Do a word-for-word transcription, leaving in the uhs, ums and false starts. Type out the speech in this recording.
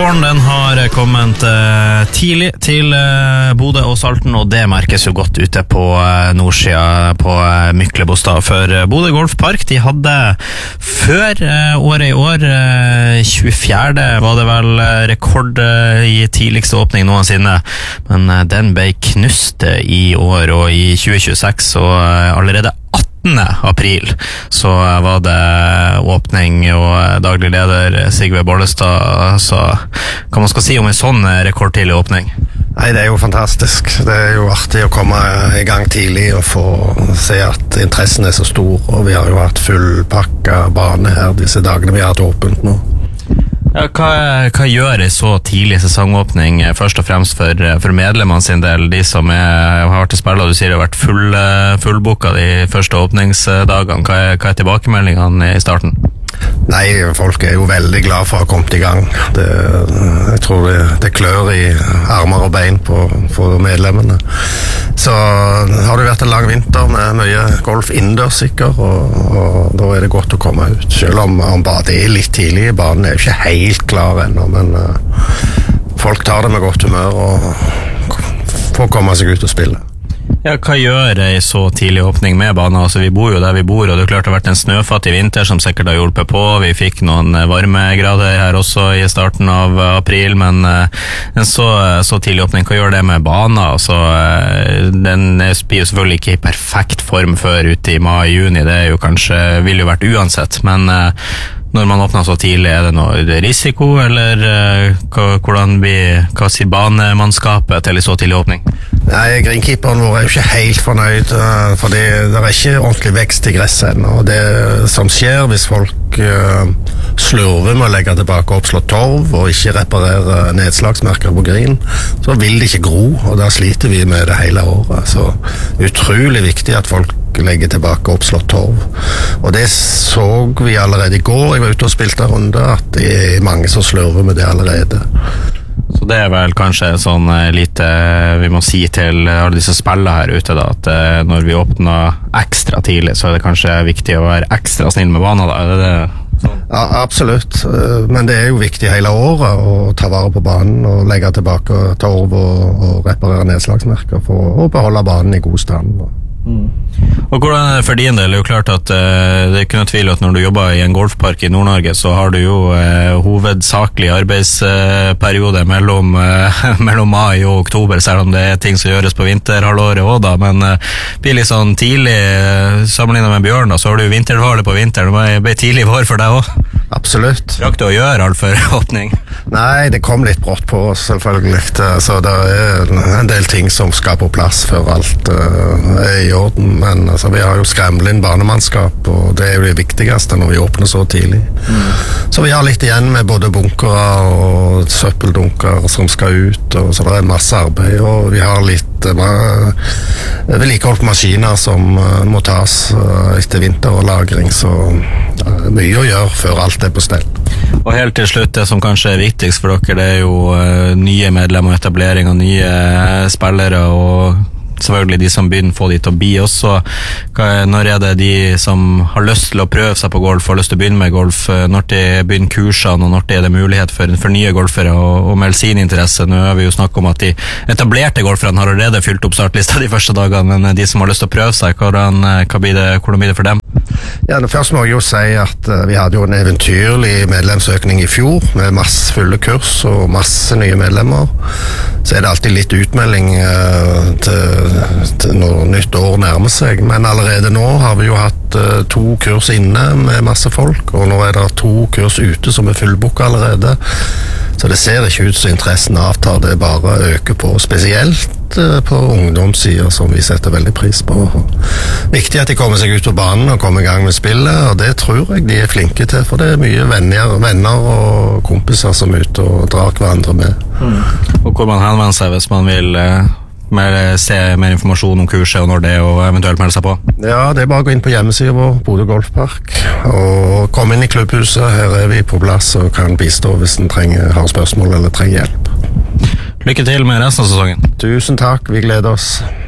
Våren den har kommet uh, tidlig til uh, Bodø og Salten, og det merkes jo godt ute på uh, nordsida på uh, Myklebostad. For uh, Bodø Golfpark, de hadde før uh, året i år, uh, tjuefjerde var det vel uh, rekord uh, i tidligste åpning noensinne, men uh, den ble knust uh, i år, og i tjue tjueseks, og uh, allerede attende april så var det åpning, og daglig leder Sigve Bollestad sa hva man skal si om en sånn rekordtidlig åpning. Nei, det er jo fantastisk. Det er jo artig å komme i gang tidlig og få se at interessen er så stor, og vi har jo hatt fullpakka bane her disse dagene vi har hatt åpent nå. Ja, hva, hva gjør en så tidlig sesongåpning først og fremst for, for medlemmene sin del, de som er, har vært til spillet, og du sier det har vært full, fullboka de første åpningsdagene? Hva er, hva er tilbakemeldingene i starten? Nei, folk er jo veldig glad for å ha kommet i gang. Det, jeg tror det, det klør i armer og bein på, for medlemmene. Så har det vært en lang vinter med mye golf innendørs sikkert, og, og da er det godt å komme ut. Selv om, om bare det er litt tidlig, banen er jo ikke helt klar ennå, men uh, folk tar det med godt humør og får komme seg ut og spille. Ja, hva gjør en så tidlig åpning med banen? Altså, vi bor jo der vi bor, og det er klart det har vært en snøfattig vinter som sikkert har hjulpet på. Vi fikk noen varmegrader her også i starten av april, men en så, så tidlig åpning, hva gjør det med banen? Altså, den blir jo selvfølgelig ikke i perfekt form før ute i mai-juni, det er jo kanskje, vil jo vært uansett, men når man åpner så tidlig, er det noe risiko, eller hvordan blir, hva sier banemannskapet til en så tidlig åpning? Nei, greenkeeperen vår er jo ikke helt fornøyd, for det, det er ikke ordentlig vekst i gresset ennå, og det som skjer hvis folk uh, slurver med å legge tilbake oppslått torv og ikke reparere nedslagsmerker på green, så vil det ikke gro, og da sliter vi med det hele året. Så utrolig viktig at folk legger tilbake oppslått torv, og det så vi allerede i går. Jeg var ute og spilte en runde at det er mange som slurver med det allerede. Så det er vel kanskje sånn lite vi må si til alle disse spillene her ute da, at når vi åpner ekstra tidlig, så er det kanskje viktig å være ekstra snill med banen da, er det det? Sånn. Ja, absolutt, men det er jo viktig hele året å ta vare på banen og legge tilbake torv og, og reparere nedslagsmerker for å beholde banen i god stand. Mm. Og hvordan er det for din del? Det er jo klart at uh, det er ikke noe tvil at når du jobber i en golfpark i Nord-Norge, så har du jo uh, hovedsakelig arbeidsperiode uh, mellom, uh, mellom mai og oktober, selv om det er ting som gjøres på vinterhalvåret også da, men uh, blir litt sånn tidlig uh, sammenlignet med Bjørn da, så har du vinterhalvåret på vinteren, det blir tidlig vår for deg også. Absolutt. Rakk du å gjøre alt for åpning? Nei, det kom litt brått på oss selvfølgelig, så det er en del ting som skal på plass før alt uh, er i orden, men altså, vi har jo skremlet inn banemannskap, og det er jo det viktigste når vi åpner så tidlig. Mm. Så vi har litt igjen med både bunkere og søppeldunker som skal ut, og så det er masse arbeid, og vi har litt uh, vedlikeholdt maskiner som uh, må tas uh, etter vinter og lagring, så uh, mye å gjøre før alt er på stell. Og helt til slutt, det som kanskje er viktigst for dere, det er jo uh, nye medlemmer og etablering av nye uh, spillere, og selvfølgelig de som begynner å få de til å bli også. Når er det de som har lyst til å prøve seg på golf, har lyst til å begynne med golf, når de begynner kursene, og når det er det mulighet for, for nye golfere å, å melde sin interesse? Nå har vi jo snakket om at de etablerte golferne har allerede fylt opp startlista de første dagene, men de som har lyst til å prøve seg, hvordan, hva blir det, hvordan blir det for dem? Ja, først må jeg jo si at uh, vi hadde jo en eventyrlig medlemsøkning i fjor, med masse fulle kurs og masse nye medlemmer. Så er det alltid litt utmelding uh, til, til når nytt år nærmer seg, men allerede nå har vi jo hatt uh, to kurs inne med masse folk, og nå er det to kurs ute som er fullbooket allerede. Så det ser ikke ut som interessen avtar, det bare øker på, spesielt på ungdomssider som vi setter veldig pris på. Viktig at de kommer seg ut på banen og kommer i gang med spillet, og det tror jeg de er flinke til, for det er mye venner, venner og kompiser som er ute og drar hverandre med. Mm. Og hvor man henvender seg hvis man vil eh, mer, se mer informasjon om kurset og når det, og eventuelt melde seg på? Ja, det er bare å gå inn på hjemmesiden vår, Bodø Golfpark, og komme inn i klubbhuset. Her er vi på plass og kan bistå hvis en trenger, har spørsmål eller trenger hjelp. Lykke til med resten av sesongen. Tusen takk, vi gleder oss.